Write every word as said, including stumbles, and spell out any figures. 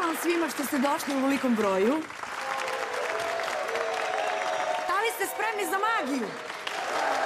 Hvala vam svima što ste došli u velikom broju. Da li ste spremni za magiju?